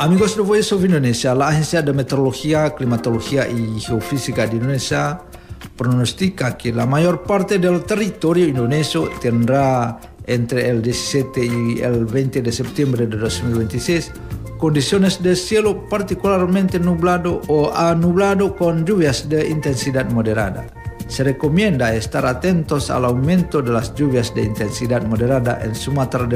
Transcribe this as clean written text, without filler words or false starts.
Amigos de Voice of Indonesia, la Agencia de Meteorología, Climatología y Geofísica de Indonesia pronostica que la mayor parte del territorio indonesio tendrá entre el 17 y el 20 de septiembre de 2026 condiciones de cielo particularmente nublado o nublado con lluvias de intensidad moderada. Se recomienda estar atentos al aumento de las lluvias de intensidad moderada en Sumatera del